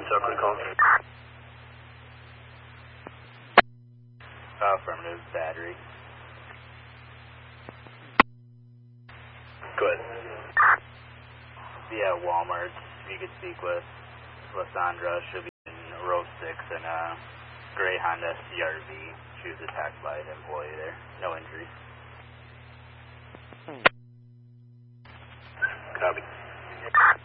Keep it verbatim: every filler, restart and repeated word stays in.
Tucker call. Affirmative, battery. Go ahead. Yeah, Walmart. You could speak with Lysandra. She'll be in row six in a gray Honda C R V. She was attacked by an employee there. No injuries. Copy.